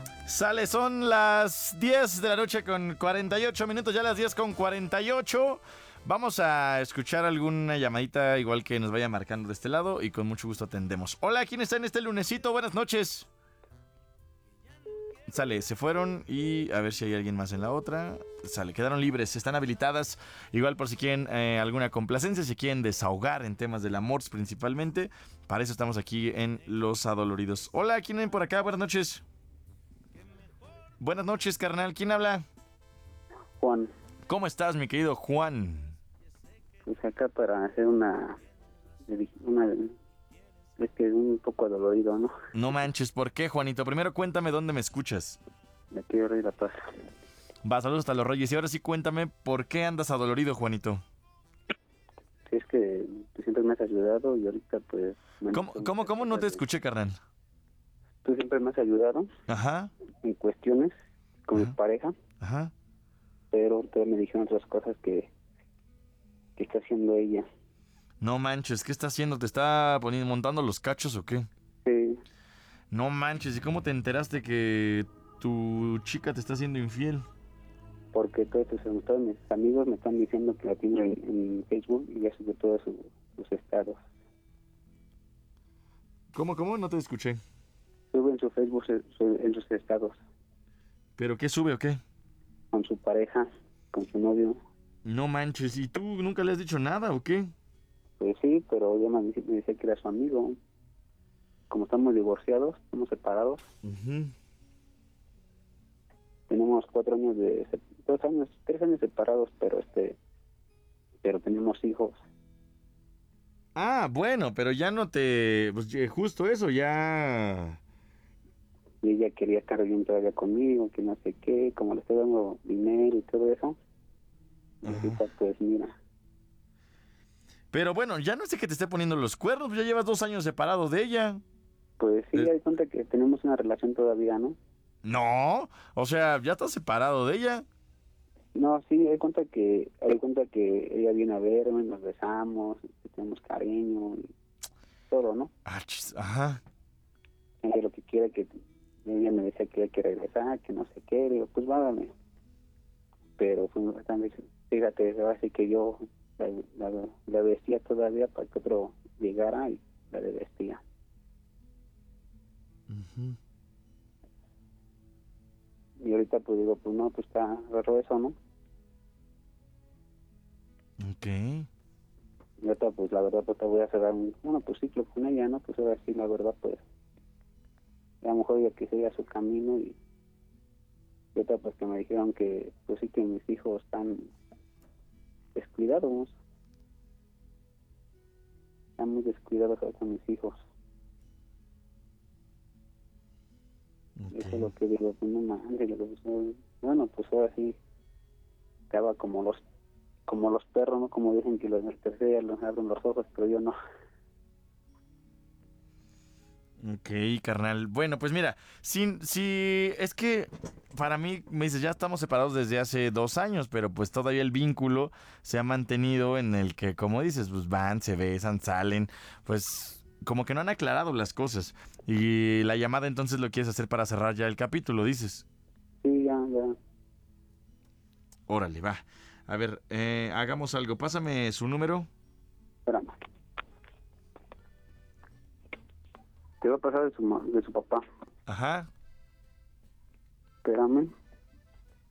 Sale, son las 10 de la noche con 48 minutos, ya las 10 con 48. Vamos a escuchar alguna llamadita, igual que nos vaya marcando de este lado, y con mucho gusto atendemos. Hola, ¿quién está en este lunesito? Buenas noches. Sale, se fueron y a ver si hay alguien más en la otra. Sale, quedaron libres, están habilitadas. Igual por si quieren alguna complacencia, si quieren desahogar en temas del amor principalmente. Para eso estamos aquí en Los Adoloridos. Hola, ¿quién hay por acá? Buenas noches. Buenas noches, carnal. ¿Quién habla? Juan. ¿Cómo estás, mi querido Juan? Pues acá para hacer una es que un poco adolorido, ¿no? No manches, ¿por qué, Juanito? Primero cuéntame dónde me escuchas. De aquí de Rey La Paz. Va, saludos hasta los Reyes. Y ahora sí cuéntame, ¿por qué andas adolorido, Juanito? Sí, es que tú siempre me has ayudado y ahorita pues... ¿Cómo no te escuché, carnal? Tú siempre me has ayudado. Ajá. En cuestiones con Ajá. mi pareja. Ajá. Pero ahorita me dijeron otras cosas que está haciendo ella. No manches, ¿qué está haciendo? ¿Te está montando los cachos o qué? Sí. No manches, ¿y cómo te enteraste que tu chica te está haciendo infiel? Porque todos mis amigos me están diciendo que la tengo en Facebook y ya sube todos sus estados. ¿Cómo? No te escuché. Sube en su Facebook en sus estados. ¿Pero qué sube o qué? Con su pareja, con su novio. No manches, ¿y tú nunca le has dicho nada o qué? Pues sí, pero ella me decía que era su amigo. Como estamos divorciados, estamos separados. Uh-huh. Tenemos 3 años separados, pero tenemos hijos. Ah, bueno, pero ya no te... Pues justo eso, ya... Y ella quería estar bien todavía conmigo, que no sé qué, como le estoy dando dinero y todo eso. Y ahorita, pues mira. Pero bueno, ya no sé que te esté poniendo los cuernos, pues ya llevas 2 años separado de ella. Pues sí, hay cuenta que tenemos una relación todavía, ¿no? No, o sea, ya estás separado de ella. No, sí, hay cuenta que ella viene a verme, nos besamos, tenemos cariño y todo, ¿no? Ajá. Ella lo que quiere que ella me decía que hay que regresar, que no sé qué, digo, pues vágame. Pero fue bastante, fíjate, así que yo la vestía todavía para que otro llegara y la vestía. Uh-huh. Y ahorita pues digo, pues no, pues está raro eso, ¿no? Ok. Y ahorita pues la verdad pues te voy a cerrar un ciclo con ella, ¿no? Pues ahora sí, la verdad pues a lo mejor ella que siga su camino y ahorita pues que me dijeron que pues sí que mis hijos están descuidados. Están muy descuidados ahora con mis hijos. Okay. Eso es lo que digo, pues no manches, bueno, pues ahora sí estaba como los perros, ¿no? Como dicen que los terceros los abren los ojos, pero yo no. Ok, carnal. Bueno, pues mira, si es que para mí, me dices, ya estamos separados desde hace 2 años, pero pues todavía el vínculo se ha mantenido en el que, como dices, pues van, se besan, salen, pues como que no han aclarado las cosas. Y la llamada entonces lo quieres hacer para cerrar ya el capítulo, dices. Sí, ya. Órale, va. A ver, hagamos algo. Pásame su número. Espérame. Te voy a pasar de su papá. Ajá. Espérame.